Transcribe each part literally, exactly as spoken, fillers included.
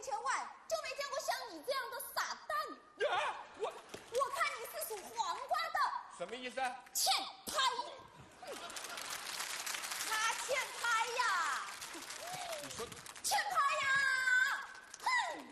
千千万，就没见过像你这样的傻蛋。 啊，我我看你是属黄瓜的。 什么意思啊？ 欠拍。他欠拍呀！ 你说欠拍呀！哼！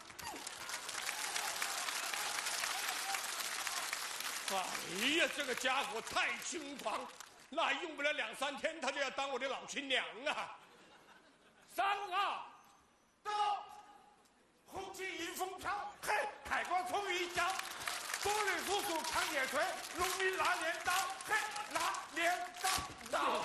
哎呀，这个家伙太轻狂，那用不了两三天，他就要当我的老亲娘啊！三号到，红旗迎风飘，嘿，海光冲雨脚，风里叔叔扛铁锤，农民拿镰刀，嘿，拿镰刀刀。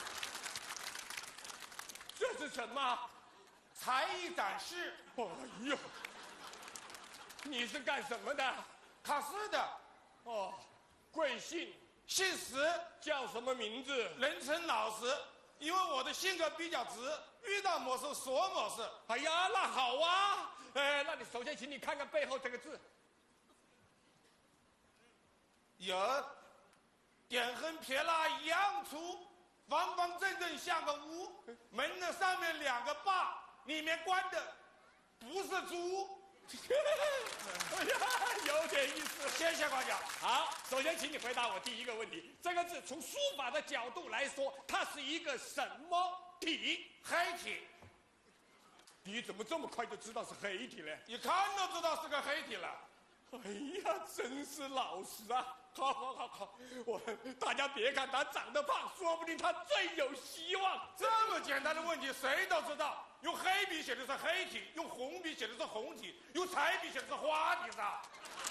这是什么？ 才艺展示。 哎呦，你是干什么的？ 考试的。 哦，贵姓？ 姓石， 叫什么名字？ 人称老实，因为我的性格比较直，遇到某事说某事。 哎呀，那好啊！哎，那你首先请你看看背后这个字。 有，点横撇捺一样粗，方方正正像个屋，门的上面两个把，里面关的不是猪。 哎呀，有点意思。 谢谢夸奖。 好，首先请你回答我第一个问题：这个字从书法的角度来说，它是一个什么体？ 黑体。 你怎么这么快就知道是黑体呢？ 一看都知道是个黑体了。 哎呀，真是老实啊！好好好好，我大家别看他长得胖，说不定他最有希望。 这么简单的问题谁都知道，用黑笔写的是黑体，用红笔写的是红体，用彩笔写的是花体上。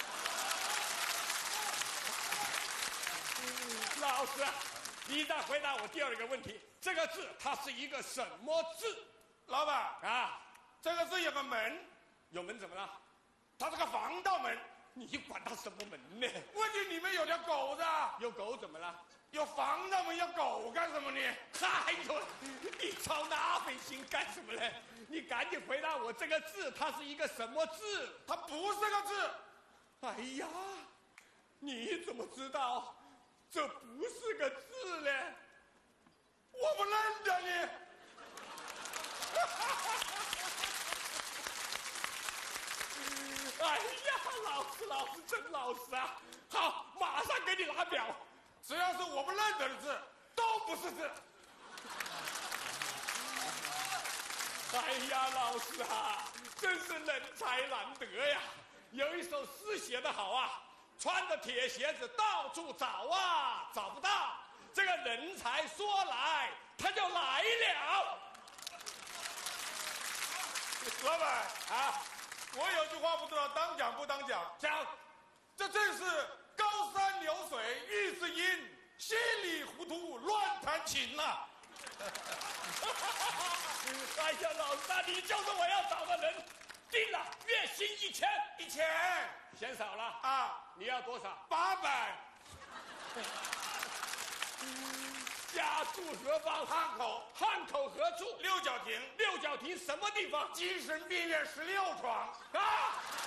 老师，你再回答我第二个问题：这个字它是一个什么字？ 老板啊， 这个字有个门， 有门怎么了？ 它是个防盗门。 你管它什么门呢？ 问题里面有条狗子， 有狗怎么了？ 有防盗门，要狗干什么呢？ 哎呦，你操那份心干什么呢？你赶紧回答我，这个字它是一个什么字？ 它不是个字。 哎呀，你怎么知道这不是个字呢？ 我不认得你。 哎呀，老师，老师真老实啊！好，马上给你拿表。 只要是我不认得的字，都不是字。 哎呀，老师啊，真是人才难得呀！有一首诗写得好啊，穿着铁鞋子到处找啊，找不到。这个人才说来，他就来了。 老板啊， 我有句话不知道当讲不当讲。 讲， 这正是高山流水遇知音，稀里糊涂乱弹琴呐、 哎呀，老师啊，你就是我要找的人。定了，月薪一千， 一千嫌少了啊！ 你要多少？ 八百。 家住何方？ 汉口。 汉口何处？ 六角亭。 六角亭什么地方？ 精神病院十六床。 啊！